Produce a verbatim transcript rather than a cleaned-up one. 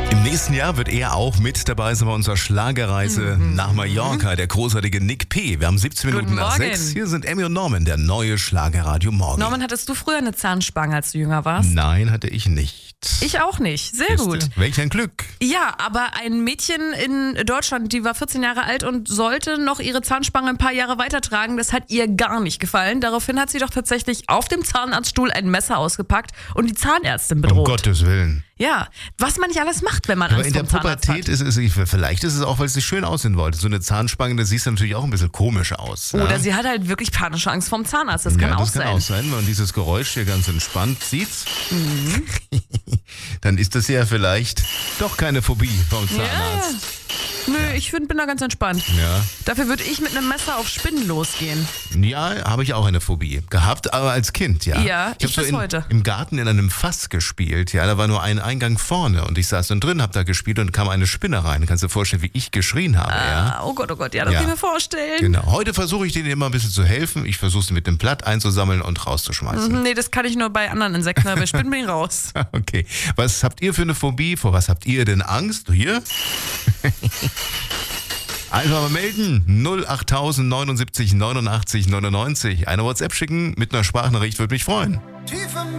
Im nächsten Jahr wird er auch mit dabei sein bei unserer Schlagerreise mhm. nach Mallorca, der großartige Nick P. Wir haben siebzehn Minuten nach sechs. Hier sind Emmy und Norman, der neue Schlagerradio Morgen. Norman, hattest du früher eine Zahnspange, als du jünger warst? Nein, hatte ich nicht. Ich auch nicht. Sehr Siehste? gut. Welch ein Glück. Ja, aber ein Mädchen in Deutschland, die war vierzehn Jahre alt und sollte noch ihre Zahnspange ein paar Jahre weitertragen. Das hat ihr gar nicht gefallen. Daraufhin hat sie doch tatsächlich auf dem Zahnarztstuhl ein Messer ausgepackt und die Zahnärztin bedroht. Um Gottes Willen. Ja, was man nicht alles macht, wenn man Aber Angst in der vom Zahnarzt Pubertät hat. ist es, vielleicht ist es auch, weil sie schön aussehen wollte. So eine Zahnspange, da siehst du natürlich auch ein bisschen komisch aus. Oder ja? sie hat halt wirklich panische Angst vorm Zahnarzt. Das kann ja, auch das sein. kann auch sein, wenn man dieses Geräusch hier ganz entspannt sieht. Mhm. Dann ist das ja vielleicht doch keine Phobie vom Zahnarzt. Ja. Nö, ich find, bin da ganz entspannt. Ja. Dafür würde ich mit einem Messer auf Spinnen losgehen. Ja, habe ich auch eine Phobie gehabt, aber als Kind, ja. Ja, ich ich habe so bis in, heute. im Garten in einem Fass gespielt, ja, da war nur ein Eingang vorne und ich saß dann drin, habe da gespielt und kam eine Spinne rein. Kannst du dir vorstellen, wie ich geschrien habe, Ah, ja? oh Gott, oh Gott, ja, das Ja. kann ich mir vorstellen. Genau. Heute versuche ich denen immer ein bisschen zu helfen. Ich versuche sie mit dem Blatt einzusammeln und rauszuschmeißen. Mhm, nee, das kann ich nur bei anderen Insekten, aber bei Spinnen bin ich raus. Okay. Was habt ihr für eine Phobie? Vor was habt ihr denn Angst? Hier? Einfach mal melden. null acht neunundsiebzig neunundachtzig neunundneunzig. Eine WhatsApp schicken mit einer Sprachnachricht, würde mich freuen.